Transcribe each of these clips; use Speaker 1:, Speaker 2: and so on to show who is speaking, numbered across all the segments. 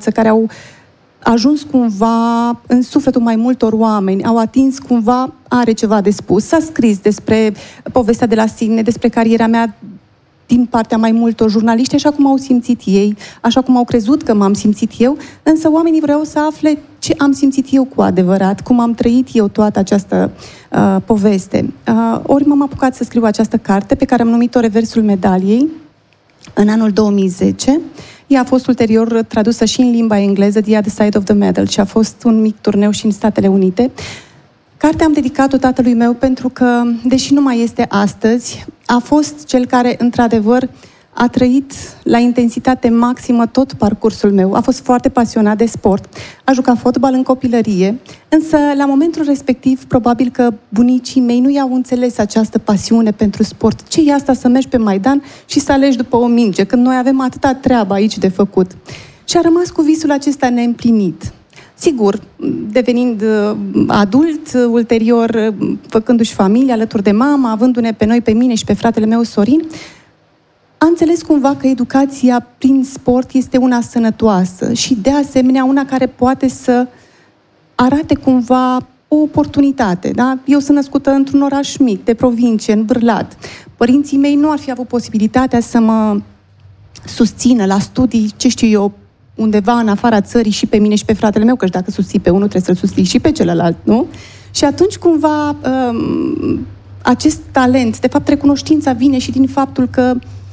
Speaker 1: viață, care au ajuns cumva în sufletul mai multor oameni, au atins cumva, are ceva de spus. S-a scris despre povestea de la Sydney, despre cariera mea din partea mai multor jurnaliști, așa cum au simțit ei, așa cum au crezut că m-am simțit eu, însă oamenii vreau să afle ce am simțit eu cu adevărat, cum am trăit eu toată această poveste. Ori m-am apucat să scriu această carte, pe care am numit-o Reversul medaliei, în anul 2010. Ea a fost ulterior tradusă și în limba engleză, The Other Side of the Medal, și a fost un mic turneu și în Statele Unite. Cartea am dedicat-o tatălui meu pentru că, deși nu mai este astăzi, a fost cel care, într-adevăr, a trăit la intensitate maximă tot parcursul meu. A fost foarte pasionat de sport. A jucat fotbal în copilărie, însă, la momentul respectiv, probabil că bunicii mei nu i-au înțeles această pasiune pentru sport. Ce e asta să mergi pe Maidan și să alegi după o minge, când noi avem atâta treabă aici de făcut? Și a rămas cu visul acesta neîmplinit. Sigur, devenind adult, ulterior, făcându-și familie alături de mama, avându-ne pe noi, pe mine și pe fratele meu Sorin, a înțeles cumva că educația prin sport este una sănătoasă și, de asemenea, una care poate să arate cumva o oportunitate. Da? Eu sunt născută într-un oraș mic, de provincie, în Bârlad. Părinții mei nu ar fi avut posibilitatea să mă susțină la studii, ce știu eu, undeva în afara țării și pe mine și pe fratele meu, căci dacă susții pe unul, trebuie să-l susții și pe celălalt, nu? Și atunci, cumva, acest talent, de fapt, recunoștința vine și din faptul că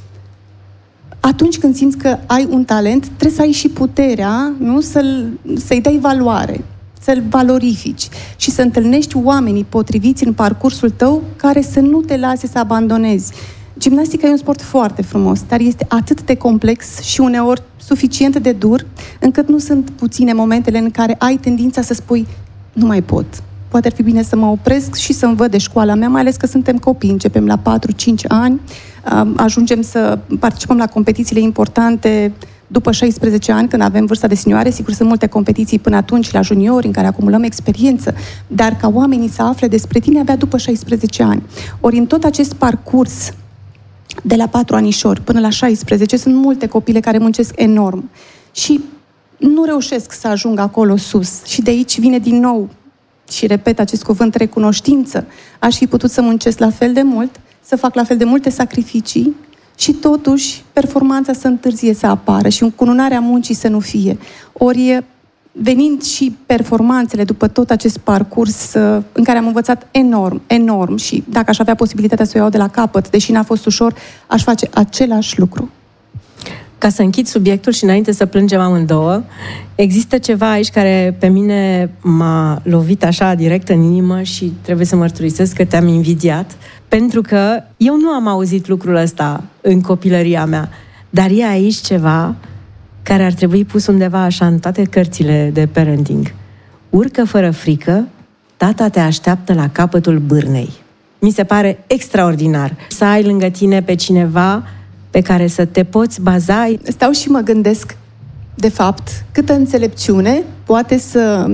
Speaker 1: atunci când simți că ai un talent, trebuie să ai și puterea, nu? Să-i dai valoare, să-l valorifici și să întâlnești oamenii potriviți în parcursul tău care să nu te lase să abandonezi. Gimnastica e un sport foarte frumos, dar este atât de complex și uneori suficient de dur, încât nu sunt puține momentele în care ai tendința să spui, nu mai pot. Poate ar fi bine să mă opresc și să-mi văd de școala mea, mai ales că suntem copii, începem la 4-5 ani, ajungem să participăm la competițiile importante după 16 ani, când avem vârsta de senioare. Sigur, sunt multe competiții până atunci la juniori, în care acumulăm experiență, dar ca oamenii să afle despre tine abia după 16 ani. Ori în tot acest parcurs, de la 4 anișori până la 16, sunt multe copile care muncesc enorm și nu reușesc să ajungă acolo sus. Și de aici vine din nou, și repet acest cuvânt, recunoștință. Aș fi putut să muncesc la fel de mult, să fac la fel de multe sacrificii și totuși performanța să întârzie să apară și încununarea muncii să nu fie. Ori, venind și performanțele după tot acest parcurs în care am învățat enorm și dacă aș avea posibilitatea să o iau de la capăt, deși n-a fost ușor, aș face același lucru.
Speaker 2: Ca să închid subiectul și înainte să plângem amândouă, există ceva aici care pe mine m-a lovit așa direct în inimă și trebuie să mărturisesc că te-am invidiat, pentru că eu nu am auzit lucrul ăsta în copilăria mea, dar e aici ceva care ar trebui pus undeva așa în toate cărțile de parenting. Urcă fără frică, tata te așteaptă la capătul bârnei. Mi se pare extraordinar să ai lângă tine pe cineva pe care să te poți baza.
Speaker 1: Stau și mă gândesc, de fapt, câtă înțelepciune poate să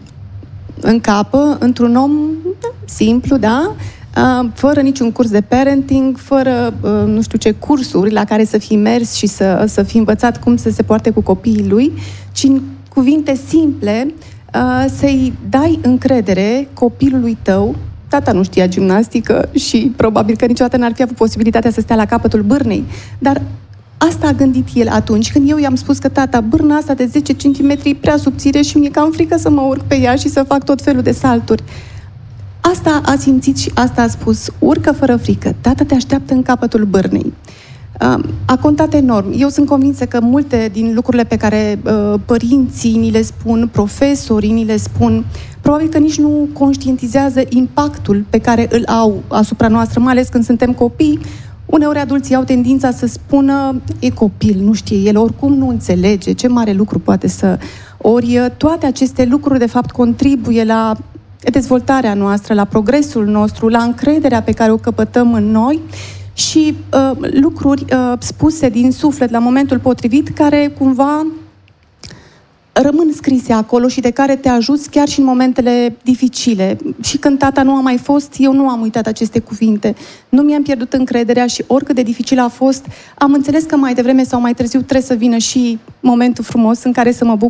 Speaker 1: încapă într-un om simplu, da? Fără niciun curs de parenting, fără nu știu ce cursuri la care să fi mers și să fi învățat cum să se poarte cu copiii lui, ci în cuvinte simple să-i dai încredere copilului tău. Tata nu știa gimnastică și probabil că niciodată n-ar fi avut posibilitatea să stea la capătul bârnei, dar asta a gândit el atunci când eu i-am spus că tata, bârna asta de 10 cm e prea subțire și mi-e cam frică să mă urc pe ea și să fac tot felul de salturi. Asta a simțit și asta a spus, urcă fără frică, tata te așteaptă în capătul bârnei. A contat enorm. Eu sunt convinsă că multe din lucrurile pe care părinții ni le spun, profesorii ni le spun, probabil că nici nu conștientizează impactul pe care îl au asupra noastră, mai ales când suntem copii. Uneori adulții au tendința să spună, e copil, nu știe el, oricum nu înțelege, ce mare lucru poate să... Ori toate aceste lucruri, de fapt, contribuie la dezvoltarea noastră, la progresul nostru, la încrederea pe care o căpătăm în noi și lucruri spuse din suflet la momentul potrivit, care cumva rămân scrise acolo și de care te ajuți chiar și în momentele dificile. Și când tata nu a mai fost, eu nu am uitat aceste cuvinte. Nu mi-am pierdut încrederea și oricât de dificil a fost, am înțeles că mai devreme sau mai târziu trebuie să vină și momentul frumos în care să mă bucur